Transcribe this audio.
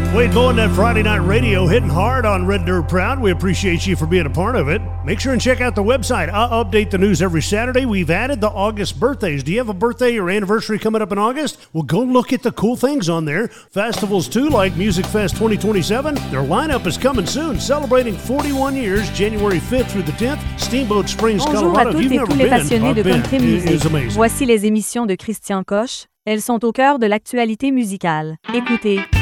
Wade Bowen, that Friday Night Radio, hitting hard on Red Dirt Proud. We appreciate you for being a part of it. Make sure and check out the website. I'll update the news every Saturday. We've added the August birthdays. Do you have a birthday or anniversary coming up in August? Well, go look at the cool things on there. Festivals, too, like Music Fest 2027. Their lineup is coming soon, celebrating 41 years, January 5th through the 10th. Steamboat Springs, Bonjour Colorado. à toutes You've et never tous les been. passionnés de I've been. country It music. is amazing. Voici les émissions de Christian Coche. Elles sont au cœur de l'actualité musicale. Écoutez.